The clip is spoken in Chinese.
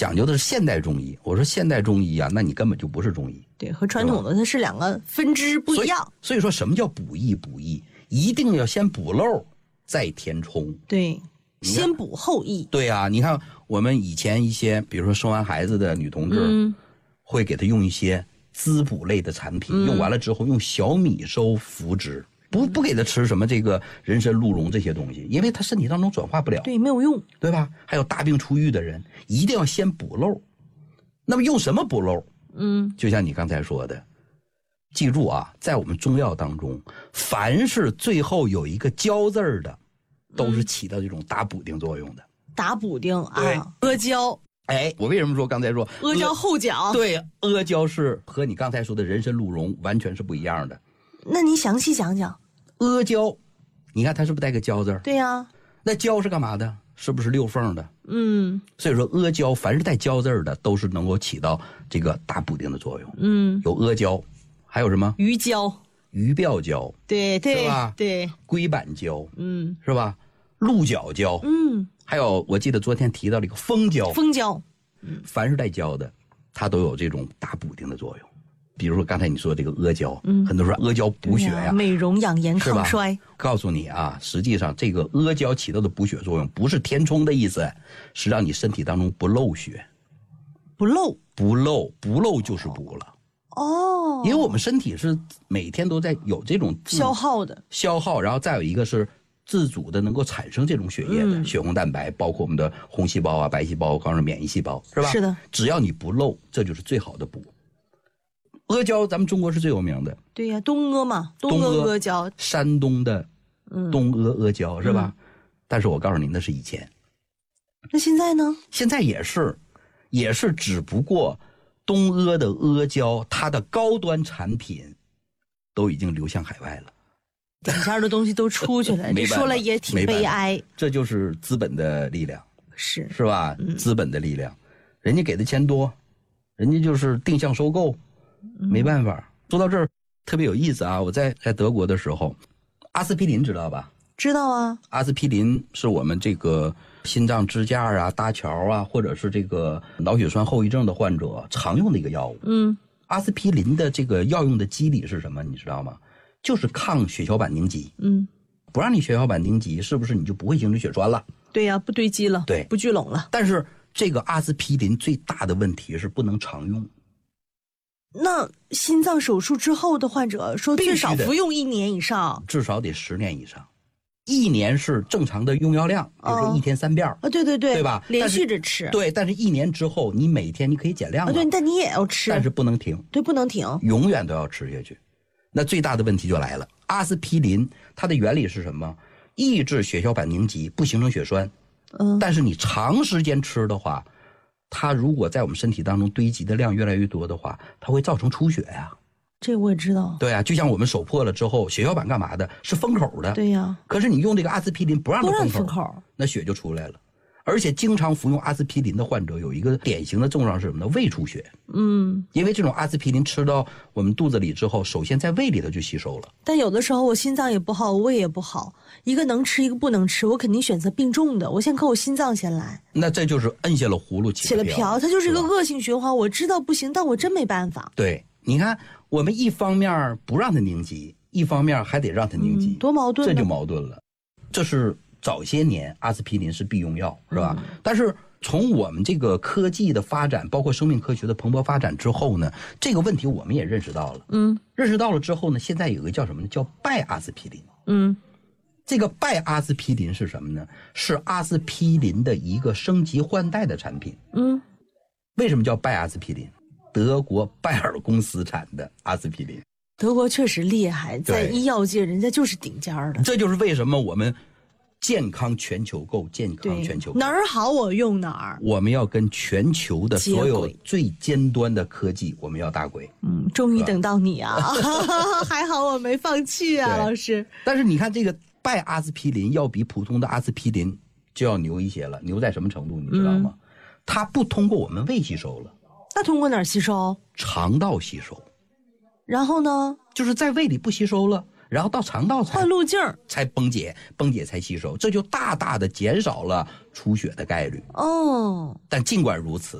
讲究的是现代中医。我说现代中医啊，那你根本就不是中医。 对，和传统的它是两个分支不一样。 所以说什么叫补益？补益一定要先补漏，再填充。 对，先补后益。 对啊，你看我们以前一些，比如说生完孩子的女同志，会给她用一些滋补类的产品，用完了之后用小米粥服之。不给他吃什么这个人参鹿茸这些东西，因为他身体当中转化不了， 对，没有用， 对吧？还有大病初愈的人，一定要先补漏。那么用什么补漏？就像你刚才说的，记住啊，在我们中药当中，凡是最后有一个焦字儿的，都是起到这种打补丁作用的。 打补丁啊，阿胶。 哎，我为什么说刚才说阿胶后讲？ 对，阿胶是和你刚才说的人参鹿茸完全是不一样的。 那你详细讲讲。 阿胶，你看它是不是带个胶字？ 对呀。 那胶是干嘛的？是不是溜缝的？所以说阿胶凡是带胶字的，都是能够起到这个打补丁的作用。有阿胶，还有什么？ 鱼胶、 鱼鳔胶， 对对， 是吧？ 对， 龟板胶，是吧？鹿角胶，还有我记得昨天提到了一个蜂胶， 蜂胶， 凡是带胶的，它都有这种打补丁的作用。比如说刚才你说这个阿胶，很多人说阿胶补血呀， 美容养颜抗衰。 告诉你啊，实际上这个阿胶起到的补血作用不是填充的意思，是让你身体当中不漏血。不漏就是补了。因为我们身体是每天都在有这种消耗， 然后再有一个是自主的能够产生这种血液的血红蛋白，包括我们的红细胞啊、白细胞，刚才免疫细胞，是吧？ 是的。 只要你不漏，这就是最好的补。阿胶咱们中国是最有名的， 对呀，东阿嘛，东阿阿胶， 山东的东阿阿胶是吧？但是我告诉您，那是以前。 那现在呢？ 现在也是，只不过东阿的阿胶，它的高端产品都已经流向海外了， 顶尖的东西都出去了，你说了也挺悲哀。 这就是资本的力量， 是吧？资本的力量，人家给的钱多，人家就是定向收购。没办法。说到这儿特别有意思啊，我在德国的时候，阿司匹林知道吧？ 知道啊。 阿司匹林是我们这个心脏支架啊、搭桥啊，或者是这个脑血栓后遗症的患者常用的一个药物。阿司匹林的这个药用的机理是什么？你知道吗？就是抗血小板凝集。不让你血小板凝集，是不是你就不会形成血栓了？ 对呀，不堆积了， 对， 不聚拢了。 但是这个阿司匹林最大的问题是不能常用。 那心脏手术之后的患者说最少服用1年以上， 至少得10年以上。1年是正常的用药量，比如说1天3遍啊，对吧？ 连续着吃。 对，但是1年之后，你每天你可以减量了。 对，但你也要吃， 但是不能停。 对，不能停， 永远都要吃下去。那最大的问题就来了，阿司匹林它的原理是什么？抑制血小板凝集，不形成血栓。但是你长时间吃的话，它如果在我们身体当中堆积的量越来越多的话，它会造成出血呀。 这我也知道。 对啊，就像我们手破了之后，血小板干嘛的？是封口的。 对呀。 可是你用这个阿司匹林不让它封口， 那血就出来了。而且经常服用阿司匹林的患者有一个典型的症状是什么呢？胃出血。因为这种阿司匹林吃到我们肚子里之后，首先在胃里头就吸收了。 但有的时候我心脏也不好，我胃也不好，一个能吃一个不能吃，我肯定选择病重的，我先靠我心脏先来。 那这就是摁下了葫芦起了瓢， 它就是一个恶性循环。我知道不行，但我真没办法。 对，你看我们一方面不让它凝集，一方面还得让它凝集， 多矛盾， 这就矛盾了。这是早些年阿司匹林是必用药，是吧？但是从我们这个科技的发展，包括生命科学的蓬勃发展之后呢，这个问题我们也认识到了。认识到了之后呢，现在有一个叫什么呢？叫拜阿司匹林。这个拜阿司匹林是什么呢？是阿司匹林的一个升级换代的产品。为什么叫拜阿司匹林？德国拜耳公司产的阿司匹林。 德国确实厉害，在医药界人家就是顶尖的。 这就是为什么我们健康全球购，健康全球购， 哪儿好我用哪儿。 我们要跟全球的所有最尖端的科技，我们要搭轨。 终于等到你啊！还好我没放弃啊，老师。 但是你看这个拜阿司匹林要比普通的阿司匹林就要牛一些了，牛在什么程度你知道吗？它不通过我们胃吸收了。 那通过哪儿吸收？ 肠道吸收。 然后呢？ 就是在胃里不吸收了，然后到肠道才换路径， 才崩解才吸收，这就大大的减少了出血的概率。 哦。 但尽管如此，